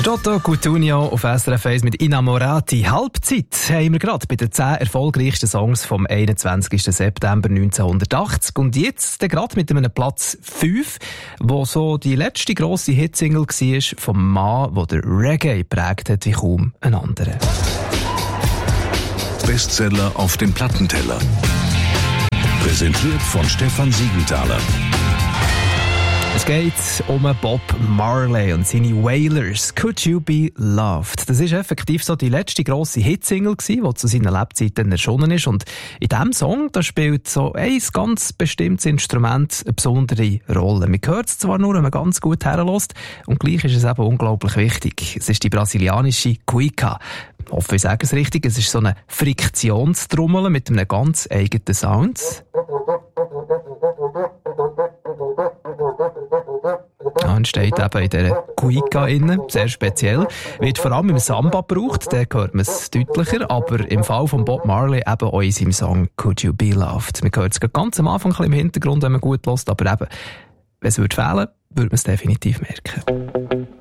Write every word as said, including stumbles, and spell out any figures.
Toto Cutugno auf S R F eins mit Innamorati. Halbzeit haben wir gerade bei den zehn erfolgreichsten Songs vom einundzwanzigsten September neunzehnhundertachtzig. Und jetzt gerade mit einem Platz fünf, wo so die letzte grosse Hitsingle war vom Mann, der der Reggae prägt hat wie kaum ein anderer. Bestseller auf dem Plattenteller. Präsentiert von Stefan Siegenthaler. Es geht um Bob Marley und seine Wailers. Could You Be Loved? Das ist effektiv so die letzte grosse Hitsingle gewesen, die zu seiner Lebzeit dann erschienen ist. Und in diesem Song, da spielt so ein ganz bestimmtes Instrument eine besondere Rolle. Man hört es zwar nur, wenn man ganz gut herlässt, und gleich ist es eben unglaublich wichtig. Es ist die brasilianische Cuica. Ich hoffe, ich sage es richtig. Es ist so eine Friktionstrommel mit einem ganz eigenen Sound. Ja, entsteht eben in dieser Cuica innen, sehr speziell. Wird vor allem im Samba gebraucht, da hört man es deutlicher, aber im Fall von Bob Marley eben auch in seinem Song Could You Be Loved. Man hört es ganz am Anfang ein bisschen im Hintergrund, wenn man gut hört, aber eben, wenn es fehlen würde, würde man es definitiv merken.